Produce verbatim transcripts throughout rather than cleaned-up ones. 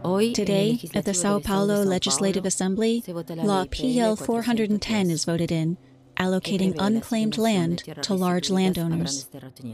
Today, at the Sao Paulo Legislative Assembly, Law P L four hundred ten is voted in, allocating unclaimed land to large landowners.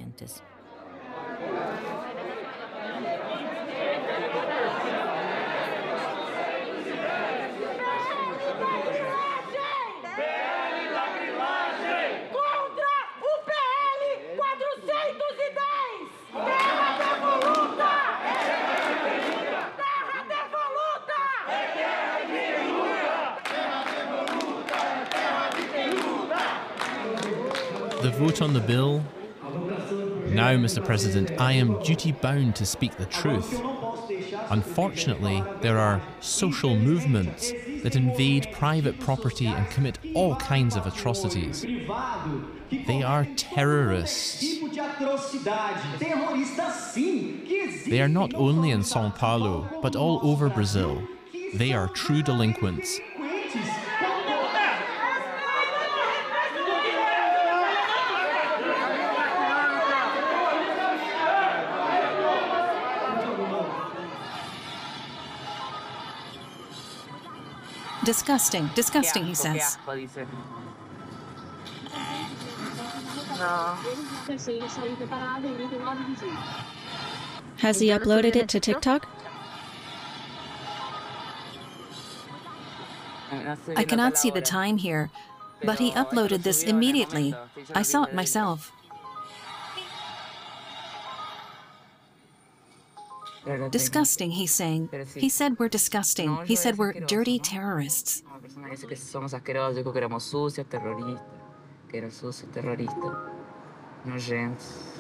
The vote on the bill. Now, Mister President, I am duty-bound to speak the truth. Unfortunately, there are social movements that invade private property and commit all kinds of atrocities. They are terrorists. They are not only in São Paulo, but all over Brazil. They are true delinquents. Disgusting, disgusting, he says. Has he uploaded it to TikTok? I cannot see the time here, but he uploaded this immediately. I saw it myself. Disgusting, he's saying. He said we're disgusting. He said we're dirty terrorists. Nojento.